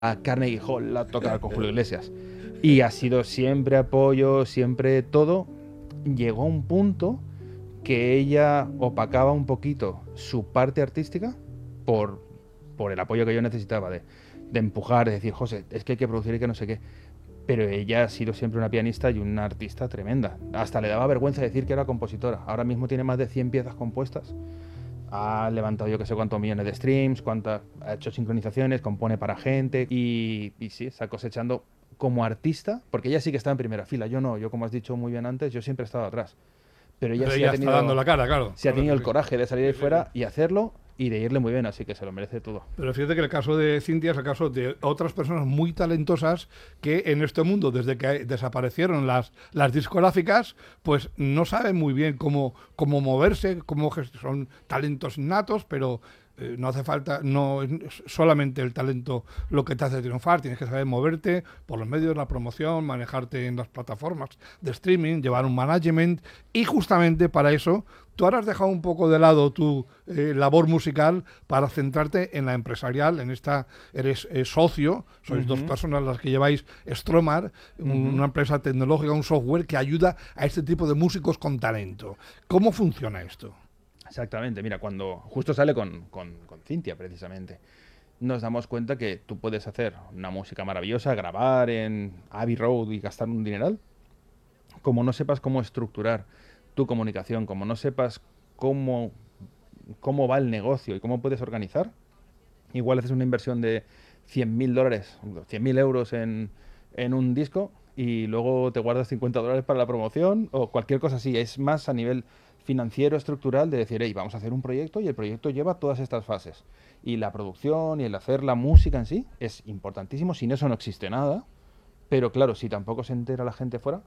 a Carnegie Hall a tocar con Julio Iglesias. Y ha sido siempre apoyo, siempre todo. Llegó a un punto que ella opacaba un poquito su parte artística por el apoyo que yo necesitaba de empujar, de decir, José, es que hay que producir y que no sé qué. Pero ella ha sido siempre una pianista y una artista tremenda. Hasta le daba vergüenza decir que era compositora. Ahora mismo tiene más de 100 piezas compuestas. Ha levantado yo que sé cuántos millones de streams, ha hecho sincronizaciones, compone para gente y sí, está cosechando como artista, porque ella sí que está en primera fila. Yo no, yo como has dicho muy bien antes, yo siempre he estado atrás. Pero ella sí ha tenido, está dando la cara, claro. Sí ha tenido el Sí. coraje de salir ahí fuera y hacerlo y de irle muy bien, así que se lo merece todo. Pero fíjate que el caso de Cintia es el caso de otras personas muy talentosas que en este mundo, desde que desaparecieron las discográficas, pues no saben muy bien cómo moverse, son talentos innatos, pero no hace falta, no es solamente el talento lo que te hace triunfar, tienes que saber moverte por los medios, la promoción, manejarte en las plataformas de streaming, llevar un management, y justamente para eso tú ahora has dejado un poco de lado tu labor musical para centrarte en la empresarial. En esta eres socio, sois dos personas las que lleváis Stromar, una empresa tecnológica, un software que ayuda a este tipo de músicos con talento. ¿Cómo funciona esto? Exactamente, mira, cuando justo sale con Cintia precisamente, nos damos cuenta que tú puedes hacer una música maravillosa, grabar en Abbey Road y gastar un dineral, como no sepas cómo estructurar tu comunicación, como no sepas cómo va el negocio y cómo puedes organizar, igual haces una inversión de $100.000, 100.000 euros en un disco y luego te guardas $50 para la promoción o cualquier cosa así. Es más a nivel financiero, estructural, de decir, hey, vamos a hacer un proyecto y el proyecto lleva todas estas fases. Y la producción y el hacer la música en sí es importantísimo, sin eso no existe nada. Pero claro, si tampoco se entera la gente fuera,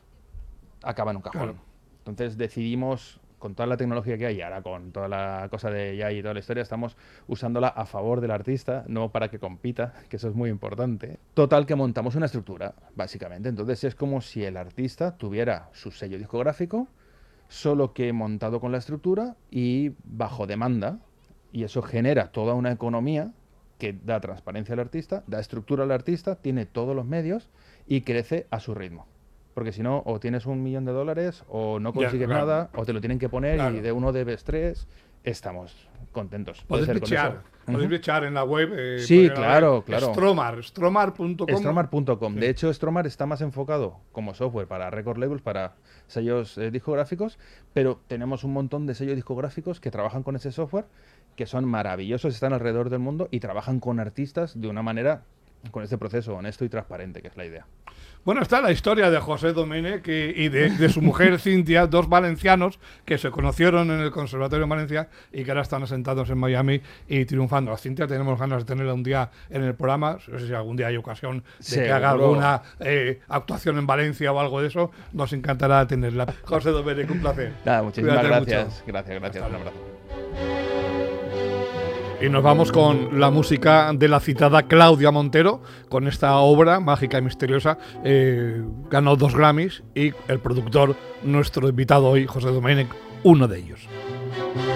acaba en un cajón. Claro. Entonces decidimos, con toda la tecnología que hay ahora, con toda la cosa de AI y toda la historia, estamos usándola a favor del artista, no para que compita, que eso es muy importante. Total, que montamos una estructura, básicamente. Entonces es como si el artista tuviera su sello discográfico, solo que montado con la estructura y bajo demanda. Y eso genera toda una economía que da transparencia al artista, da estructura al artista, tiene todos los medios y crece a su ritmo. Porque si no, o tienes $1 millón o no consigues claro. nada, o te lo tienen que poner Claro. y de uno debes 3, estamos contentos. Podéis Puede ser con eso. podéis bichear en la web. Sí, poner claro, claro. Stromar.com. Stromar.com. Sí. De hecho, Stromar está más enfocado como software para record labels, para sellos discográficos, pero tenemos un montón de sellos discográficos que trabajan con ese software, que son maravillosos, están alrededor del mundo y trabajan con artistas de una manera, con este proceso honesto y transparente, que es la idea. Bueno, está la historia de José Domènech y de su mujer Cintia, dos valencianos que se conocieron en el Conservatorio en Valencia y que ahora están asentados en Miami y triunfando. A Cintia tenemos ganas de tenerla un día en el programa. No sé si algún día hay ocasión de que haga alguna actuación en Valencia o algo de eso. Nos encantará tenerla. José Domènech, un placer. Nada, muchísimas Cuídate gracias. mucho. Gracias. Un abrazo. Y nos vamos con la música de la citada Claudia Montero, con esta obra mágica y misteriosa. Ganó 2 Grammys y el productor, nuestro invitado hoy, José Domènech, uno de ellos.